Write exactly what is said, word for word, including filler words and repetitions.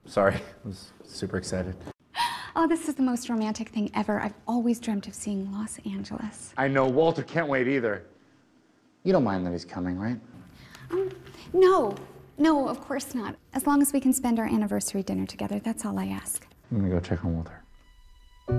Sorry, I was super excited. Oh, this is the most romantic thing ever. I've always dreamt of seeing Los Angeles. I know, Walter can't wait either. You don't mind that he's coming, right? Um, no. No, of course not. As long as we can spend our anniversary dinner together, that's all I ask. I'm gonna go check on Walter.